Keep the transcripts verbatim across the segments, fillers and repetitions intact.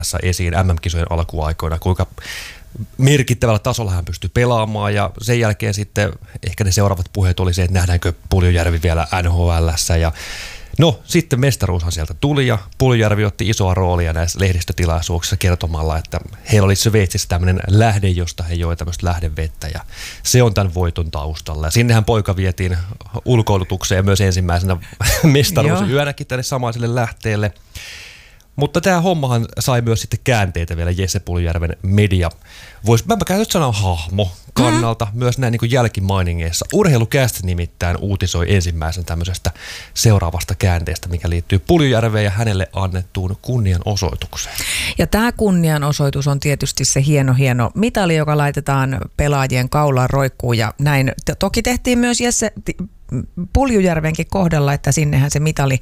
esiin M M-kisojen alkuaikoina, kuinka merkittävällä tasolla hän pystyi pelaamaan ja sen jälkeen sitten ehkä ne seuraavat puheet oli se, että nähdäänkö Puljujärvi vielä N H L:ssä ja no sitten mestaruushan sieltä tuli ja Puljujärvi otti isoa roolia näissä lehdistötilaisuuksissa kertomalla, että heillä oli Sveitsissä tämmöinen lähde, josta he joi tämmöistä lähdevettä ja se on tämän voiton taustalla. Ja sinnehän poika vietiin ulkoilutukseen myös ensimmäisenä mestaruusyönäkin tänne samaiselle lähteelle. Mutta tämä hommahan sai myös sitten käänteitä vielä Jesse Puljujärven media. Vois, mä käytän sanan hahmo kannalta mm. myös näin niin kuin jälkimainingeissa. Urheilucast nimittäin uutisoi ensimmäisen tämmöisestä seuraavasta käänteestä, mikä liittyy Puljujärveen ja hänelle annettuun kunnianosoitukseen. Ja tämä kunnianosoitus on tietysti se hieno, hieno mitali, joka laitetaan pelaajien kaulaan roikkuun ja näin. Toki tehtiin myös Jesse Puljujärvenkin kohdalla, että sinnehän se mitali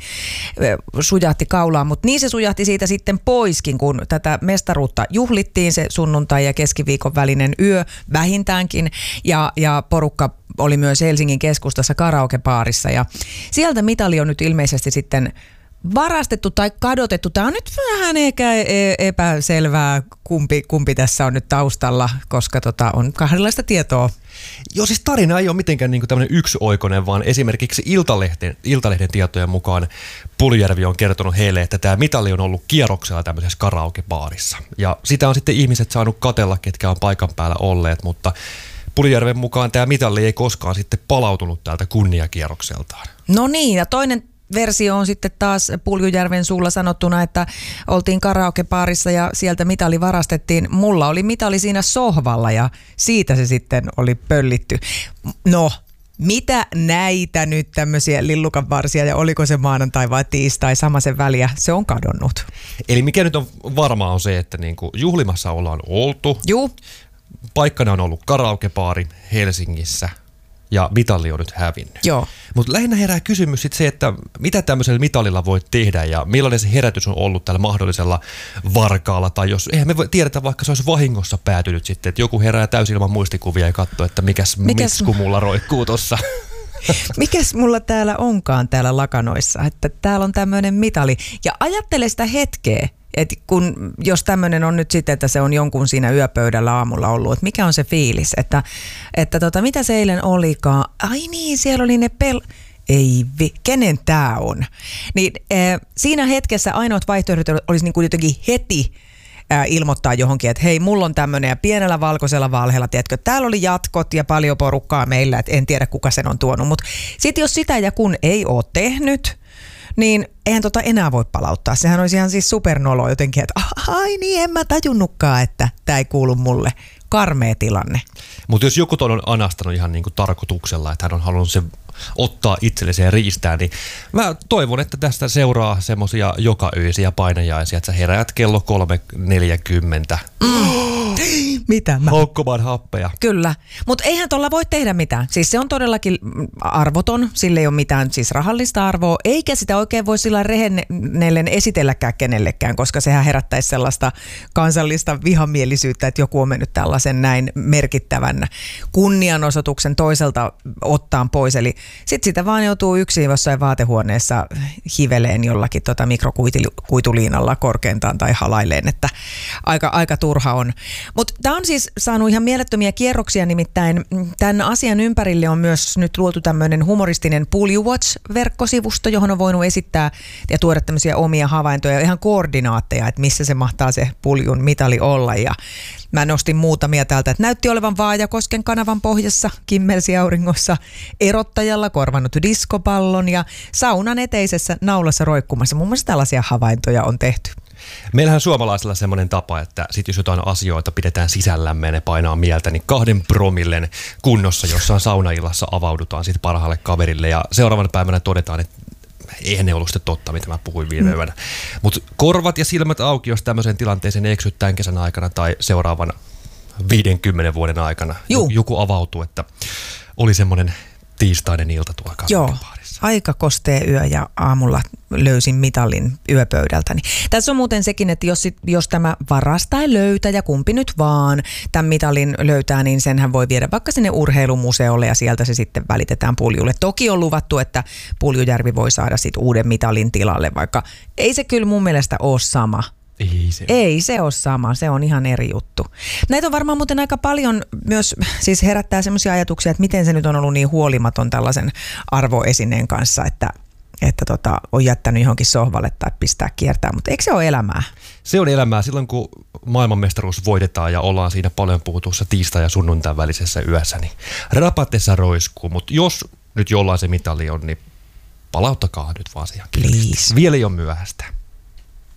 sujahti kaulaan, mutta niin se sujahti siitä sitten poiskin, kun tätä mestaruutta juhlittiin se sunnuntai ja keskiviikon välinen yö vähintäänkin ja, ja porukka oli myös Helsingin keskustassa karaokebaarissa ja sieltä mitali on nyt ilmeisesti sitten varastettu tai kadotettu. Tämä on nyt vähän ehkä epäselvää, kumpi, kumpi tässä on nyt taustalla, koska tota, on kahdenlaista tietoa. Joo, siis tarina ei ole mitenkään niin kuin tämmöinen yksioikoinen, vaan esimerkiksi Iltalehden, Iltalehden tietojen mukaan Puljujärvi on kertonut heille, että tämä mitali on ollut kierroksella tämmöisessä karaokebaarissa. Ja sitä on sitten ihmiset saanut katella, ketkä on paikan päällä olleet, mutta Puljujärven mukaan tämä mitali ei koskaan sitten palautunut täältä kunniakierrokseltaan. No niin, ja toinen versio on sitten taas Puljujärven suulla sanottuna, että oltiin karaokebaarissa ja sieltä mitali varastettiin. Mulla oli mitali siinä sohvalla ja siitä se sitten oli pöllitty. No, mitä näitä nyt tämmöisiä lillukanvarsia ja oliko se maanantai vai tiistai samaisen väliä, se on kadonnut. Eli mikä nyt on varmaa on se, että niinku juhlimassa ollaan oltu. Juu. Paikkana on ollut karaokebaari Helsingissä. Ja mitali on nyt hävinnyt. Joo. Mutta lähinnä herää kysymys sit se, että mitä tämmöisellä mitalilla voi tehdä ja millainen se herätys on ollut tällä mahdollisella varkaalla. Tai jos, eihän me voi tiedetä, vaikka se olisi vahingossa päätynyt sitten, että joku herää täysin ilman muistikuvia ja katsoo, että mikäs, mikäs mitsku mulla roikkuu tossa. Mikäs mulla täällä onkaan täällä lakanoissa, että täällä on tämmöinen mitali. Ja ajattele sitä hetkeä. Että kun, jos tämmöinen on nyt sitten, että se on jonkun siinä yöpöydällä aamulla ollut, että mikä on se fiilis, että, että tota, mitä se eilen olikaan, ai niin, siellä oli ne pel... Ei vi, kenen tää on? Niin äh, siinä hetkessä ainoat vaihtoehdot olisi niin kuin jotenkin heti äh, ilmoittaa johonkin, että hei, mulla on tämmöinen ja pienellä valkoisella valheella, tiedätkö, täällä oli jatkot ja paljon porukkaa meillä, että en tiedä kuka sen on tuonut, mutta sitten jos sitä ja kun ei ole tehnyt, niin eihän tota enää voi palauttaa. Sehän olisi ihan siis supernolo jotenkin, että ai niin, en mä tajunnutkaan, että tää ei kuulu mulle. Karmea tilanne. Mutta jos joku ton on anastanut ihan niinku tarkoituksella, että hän on halunnut sen ottaa itsellensä ja riistää, niin mä toivon, että tästä seuraa semmosia jokaöisiä painajaisia, että sä heräät kello kolme neljäkymmentä. Mm. Mitä mä? Haukkomaan happeja. Kyllä, mutta eihän tuolla voi tehdä mitään. Siis se on todellakin arvoton, sillä ei ole mitään siis rahallista arvoa, eikä sitä oikein voi sillä rehennellen esitelläkään kenellekään, koska sehän herättäisi sellaista kansallista vihamielisyyttä, että joku on mennyt tällaisen näin merkittävän kunnianosoituksen toiselta ottaan pois. Eli sitten sitä vaan joutuu yksin jossain vaatehuoneessa hiveleen jollakin tota mikrokuituliinalla korkeintaan tai halaileen, että aika, aika turha on. Mutta tämä on siis saanut ihan mielettömiä kierroksia, nimittäin tämän asian ympärille on myös nyt luotu tämmöinen humoristinen Puljujutch-verkkosivusto, johon on voinut esittää ja tuoda tämmöisiä omia havaintoja ja ihan koordinaatteja, että missä se mahtaa se Puljun mitali olla. Ja mä nostin muutamia täältä, että näytti olevan Vaajakosken kanavan pohjassa, kimmelsi auringossa, erottajalla korvannut diskopallon ja saunan eteisessä naulassa roikkumassa. Muun muassa tällaisia havaintoja on tehty. Meillähän suomalaisilla semmoinen tapa, että sit jos jotain asioita pidetään sisällämme ja ne painaa mieltä, niin kahden promillen kunnossa jossain saunaillassa avaudutaan sitten parhaalle kaverille ja seuraavana päivänä todetaan, että eihän ne ollut sitten totta, mitä mä puhuin viime yönä. Mm. Mutta korvat ja silmät auki, jos tämmöiseen tilanteeseen eksyttään kesän aikana tai seuraavan viidenkymmenen vuoden aikana Juh. joku avautuu, että oli semmoinen tiistainen ilta tuolla karaokebaarissa. Aika kostea yö ja aamulla löysin mitalin yöpöydältäni. Tässä on muuten sekin, että jos, jos tämä varas tai löytäjä, kumpi nyt vaan, tämän mitalin löytää, niin senhän voi viedä vaikka sinne urheilumuseolle ja sieltä se sitten välitetään Puljulle. Toki on luvattu, että Puljujärvi voi saada sitten uuden mitalin tilalle, vaikka ei se kyllä mun mielestä ole sama Ei se, Ei se ole sama, se on ihan eri juttu. Näitä on varmaan muuten aika paljon myös, siis herättää semmoisia ajatuksia, että miten se nyt on ollut niin huolimaton tällaisen arvoesineen kanssa, että että tota, on jättänyt johonkin sohvalle tai pistää kiertää, mutta eikö se ole elämää? Se on elämää silloin, kun maailmanmestaruus voitetaan ja ollaan siinä paljon puhutussa tiistai- ja sunnuntain välisessä yössä, niin rapatessa roiskuu, mutta jos nyt jollain se mitali on, niin palauttakaa nyt vaan siihen. Please. Vielä ei ole myöhäistä.